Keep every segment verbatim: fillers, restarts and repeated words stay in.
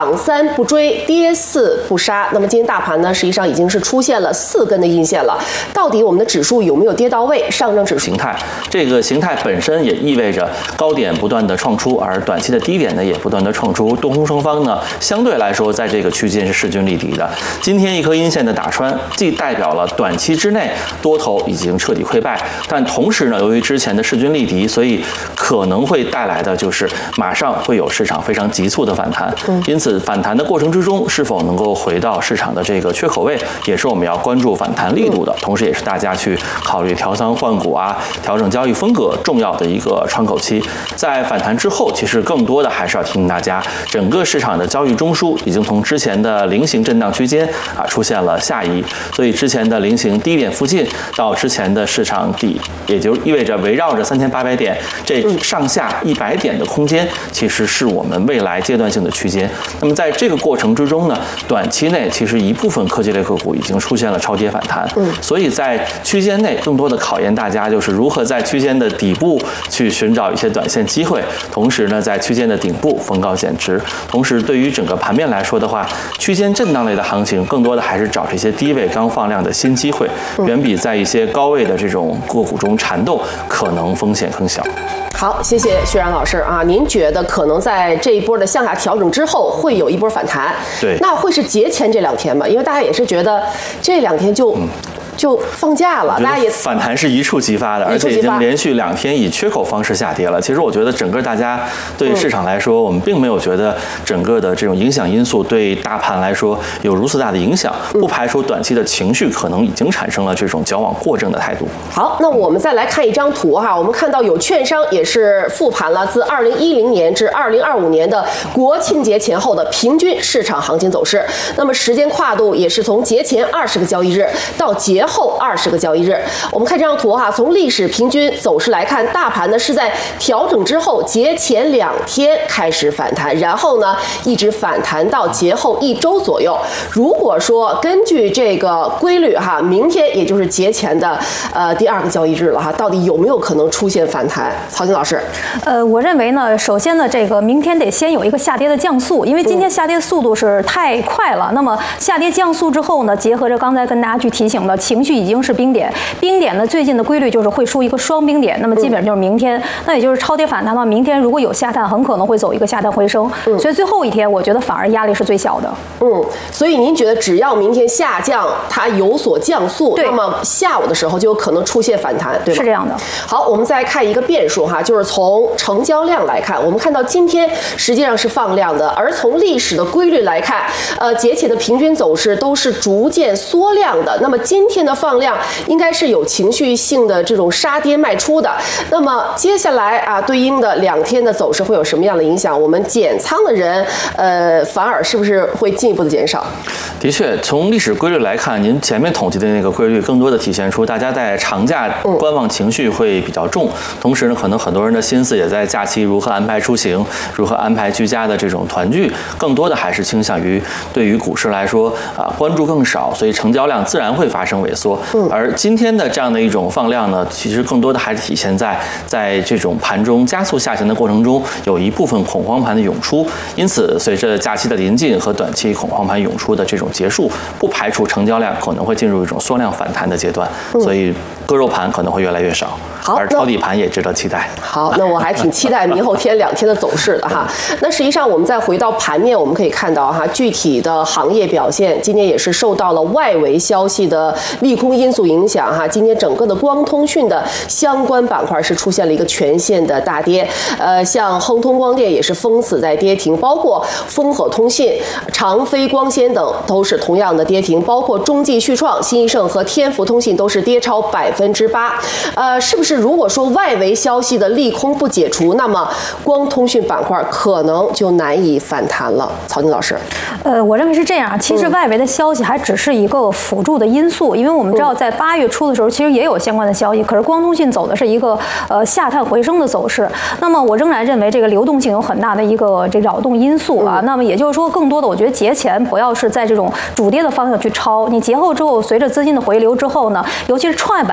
涨三不追，跌四不杀。那么今天大盘呢，实际上已经是出现了四根的阴线了。到底我们的指数有没有跌到位？上证指数形态，这个形态本身也意味着高点不断的创出，而短期的低点呢也不断的创出。多空双方呢，相对来说在这个区间是势均力敌的。今天一颗阴线的打穿，既代表了短期之内多头已经彻底溃败，但同时呢，由于之前的势均力敌，所以可能会带来的就是马上会有市场非常急促的反弹。嗯、因此。反弹的过程之中，是否能够回到市场的这个缺口位，也是我们要关注反弹力度的，同时也是大家去考虑调仓换股啊、调整交易风格重要的一个窗口期。在反弹之后，其实更多的还是要提醒大家，整个市场的交易中枢已经从之前的菱形震荡区间啊出现了下移，所以之前的菱形低点附近到之前的市场底，也就意味着围绕着三千八百点这上下一百点的空间，其实是我们未来阶段性的区间。那么在这个过程之中呢，短期内其实一部分科技类个股已经出现了超跌反弹，嗯，所以在区间内更多的考验大家就是如何在区间的底部去寻找一些短线机会，同时呢，在区间的顶部逢高减持。同时，对于整个盘面来说的话，区间震荡类的行情更多的还是找这些低位刚放量的新机会，远比在一些高位的这种个股中缠斗可能风险更小。 好，谢谢薛然老师啊。您觉得可能在这一波的向下调整之后会有一波反弹？ 对， 那会是节前这两天吗？因为大家也是觉得这两天就。嗯就放假了，大家也反弹是一触即发的，而且已经连续两天以缺口方式下跌了。其实我觉得整个大家对市场来说，嗯、我们并没有觉得整个的这种影响因素对大盘来说有如此大的影响，不排除短期的情绪可能已经产生了这种矫枉过正的态度。 好，那我们再来看一张图哈，我们看到有券商也是复盘了自二零一零年至二零二五年的国庆节前后的平均市场行情走势，那么时间跨度也是从节前二十个交易日到节后二十个交易日。我们看这张图哈，从历史平均走势来看，大盘呢是在调整之后节前两天开始反弹，然后呢一直反弹到节后一周左右。如果说根据这个规律哈，明天也就是节前的呃第二个交易日了哈，到底有没有可能出现反弹？曹晶老师， 呃，我认为呢，首先呢，这个明天得先有一个下跌的降速，因为今天下跌速度是太快了。嗯、那么下跌降速之后呢，结合着刚才跟大家去提醒的情绪已经是冰点，冰点呢最近的规律就是会出一个双冰点，那么基本上就是明天，嗯、那也就是超跌反弹到明天，如果有下探，很可能会走一个下探回升。嗯、所以最后一天，我觉得反而压力是最小的。 嗯，所以您觉得只要明天下降，它有所降速，那么下午的时候就有可能出现反弹，对吗？ 是这样的。 好，我们再看一个变数哈，就是从成交量来看，我们看到今天实际上是放量的，而从历史的规律来看，呃，节前的平均走势都是逐渐缩量的。那么今天的放量应该是有情绪性的这种杀跌卖出的。那么接下来啊，对应的两天的走势会有什么样的影响？我们减仓的人，呃，反而是不是会进一步的减少？ 的确，从历史规律来看，您前面统计的那个规律，更多的体现出大家在长假观望情绪会比较重，嗯、同时呢，可能很多人的心思也在假期如何安排出行，如何安排居家的这种团聚，更多的还是倾向于对于股市来说啊、呃、关注更少，所以成交量自然会发生萎缩。嗯、而今天的这样的一种放量呢，其实更多的还是体现在在这种盘中加速下行的过程中，有一部分恐慌盘的涌出。因此，随着假期的临近和短期恐慌盘涌出的这种结束，不排除成交量可能会进入一种缩量反弹的阶段，嗯、所以割肉盘可能会越来越少。 好， 而抄底盘也值得期待。 好，那我还挺期待明后天两天的走势的哈。那实际上我们再回到盘面，我们可以看到哈，具体的行业表现今天也是受到了外围消息的利空因素影响哈。今天整个的光通讯的相关板块是出现了一个全线的大跌，呃，像亨通光电也是封死在跌停，包括丰和通信、长飞光纤等都是同样的跌停，包括中继旭创、新一盛和天福通信都是跌超百分之八。呃，是不是如果说外围消息的利空不解除，那么光通讯板块可能就难以反弹了？曹晶老师， 呃，我认为是这样。其实外围的消息还只是一个辅助的因素，因为我们知道在八月初的时候，其实也有相关的消息，可是光通讯走的是一个呃下探回升的走势。那么我仍然认为这个流动性有很大的一个这扰动因素啊。那么也就是说，更多的我觉得节前不要是在这种主跌的方向去抄，你节后之后随着资金的回流之后呢，尤其是创业板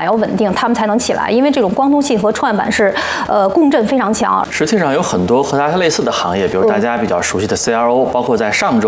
要稳定，他们才能起来。因为这种光通信和创业板是呃共振非常强。 实际上有很多和它类似的行业，比如大家比较熟悉的 C R O，、嗯、包括在上周。